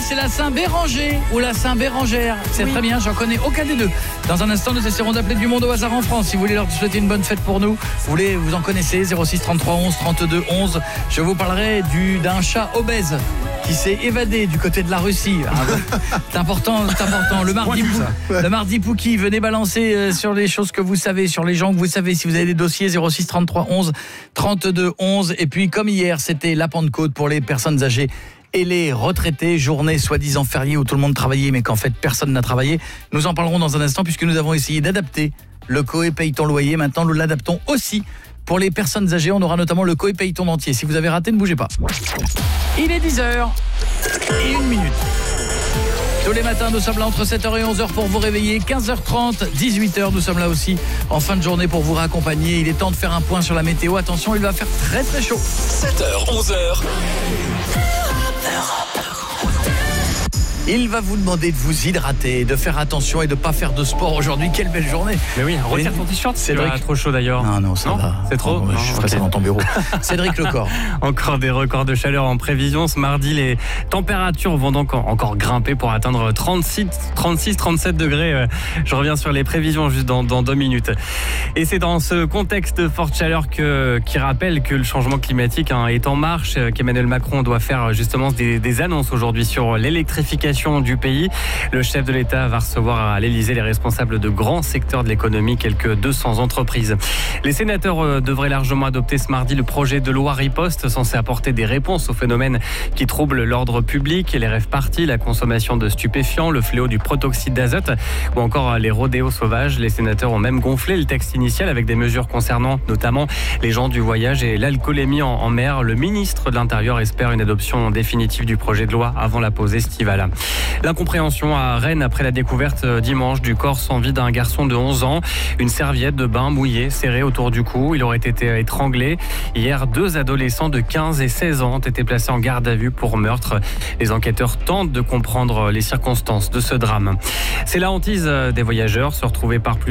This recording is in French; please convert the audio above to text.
c'est la Saint-Béranger ou la Saint-Bérangère. C'est très bien, j'en connais aucun des deux. Dans un instant, nous essaierons d'appeler du monde au hasard en France. Si vous voulez leur souhaiter une bonne fête pour nous, vous en connaissez, 06 33 11 32 11. Je vous parlerai d'un chat obèse qui s'est évadé du côté de la Russie. C'est important. Le mardi Pouki, venez balancer sur les choses que vous savez, sur les gens que vous savez. Si vous avez des dossiers, 06 33 11 32 11. Et puis, comme hier, c'était la Pentecôte pour les personnes âgées et les retraités, journée soi-disant fériée où tout le monde travaillait mais qu'en fait personne n'a travaillé. Nous en parlerons dans un instant puisque nous avons essayé d'adapter le Coé paye ton loyer. Maintenant, nous l'adaptons aussi pour les personnes âgées. On aura notamment le Coé paye ton entier. Si vous avez raté, ne bougez pas. Il est 10h et 1 minute. Tous les matins, nous sommes là entre 7h et 11h pour vous réveiller. 15h30, 18h, nous sommes là aussi en fin de journée pour vous raccompagner. Il est temps de faire un point sur la météo. Attention, il va faire très très chaud. 7h, 11h. Il va vous demander de vous hydrater, de faire attention et de ne pas faire de sport aujourd'hui. Quelle belle journée. Mais oui, retire ton t-shirt, c'est trop chaud d'ailleurs. Non, ça va. C'est trop. Je ferai ça dans ton bureau. Cédric Lecor. Encore des records de chaleur en prévision. Ce mardi, les températures vont donc encore grimper pour atteindre 36-37 degrés. Je reviens sur les prévisions juste dans 2 minutes. Et c'est dans ce contexte de forte chaleur qui rappelle que le changement climatique est en marche, qu'Emmanuel Macron doit faire justement des annonces aujourd'hui sur l'électrification du pays. Le chef de l'État va recevoir à l'Élysée les responsables de grands secteurs de l'économie, quelques 200 entreprises. Les sénateurs devraient largement adopter ce mardi le projet de loi Riposte, censé apporter des réponses aux phénomènes qui troublent l'ordre public, les rave-parties, la consommation de stupéfiants, le fléau du protoxyde d'azote ou encore les rodéos sauvages. Les sénateurs ont même gonflé le texte initial avec des mesures concernant notamment les gens du voyage et l'alcoolémie en mer. Le ministre de l'Intérieur espère une adoption définitive du projet de loi avant la pause estivale. L'incompréhension à Rennes après la découverte dimanche du corps sans vie d'un garçon de 11 ans. Une serviette de bain mouillée serrée autour du cou. Il aurait été étranglé. Hier, 2 adolescents de 15 et 16 ans ont été placés en garde à vue pour meurtre. Les enquêteurs tentent de comprendre les circonstances de ce drame. C'est la hantise des voyageurs, se retrouver par